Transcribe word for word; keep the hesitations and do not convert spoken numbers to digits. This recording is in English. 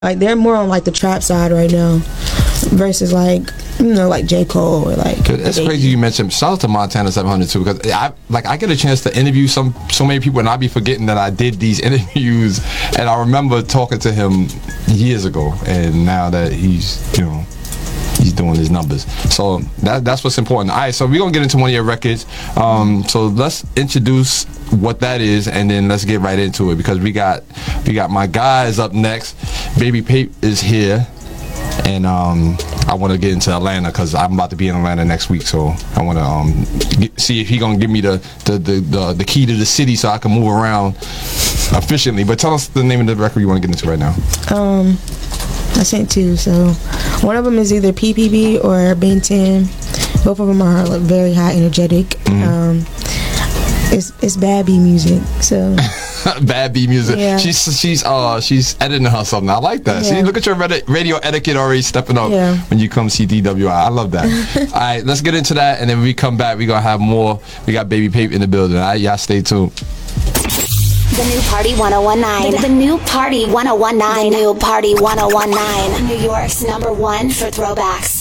Like they're more on like the trap side right now, versus like you know like J. Cole or like. It's crazy you mentioned. Shout out to Montana seven hundred too, because I like I get a chance to interview some so many people, and I be forgetting that I did these interviews, and I remember talking to him years ago, and now that he's you know. He's doing his numbers, so that, that's what's important. All right, so we're gonna get into one of your records. Um, so let's introduce what that is, and then let's get right into it because we got we got my guys up next. Baby Pape is here, and um, I want to get into Atlanta because I'm about to be in Atlanta next week. So I want to um, get, see if he gonna give me the the, the the the key to the city so I can move around efficiently. But tell us the name of the record you want to get into right now. Um. I sent two, so one of them is either P P B or Ben ten. Both of them are like, very high energetic. Mm-hmm. Um, it's it's bad B music, so bad B music. Yeah. She's she's uh she's editing her something. I like that. Yeah. See, look at your radio etiquette already stepping up yeah. when you come see D W I. I love that. All right, let's get into that, and then when we come back, we gonna have more. We got Baby Pape in the building. All right, y'all stay tuned. The new Party one oh one nine. The, the new Party one oh one nine. The new Party one oh one nine. New York's number one for throwbacks.